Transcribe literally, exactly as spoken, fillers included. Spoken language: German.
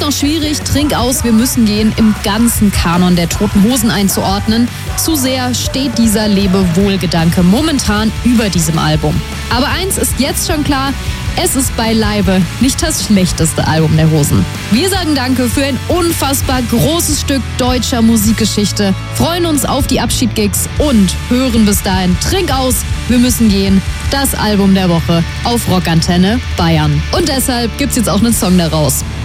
Oft noch schwierig, Trink aus, wir müssen gehen im ganzen Kanon der Toten Hosen einzuordnen. Zu sehr steht dieser Lebewohl-Gedanke momentan über diesem Album. Aber eins ist jetzt schon klar, es ist beileibe nicht das schlechteste Album der Hosen. Wir sagen Danke für ein unfassbar großes Stück deutscher Musikgeschichte, freuen uns auf die Abschiedgigs und hören bis dahin Trink aus, wir müssen gehen, das Album der Woche auf Rockantenne Bayern. Und deshalb gibt's jetzt auch einen Song daraus.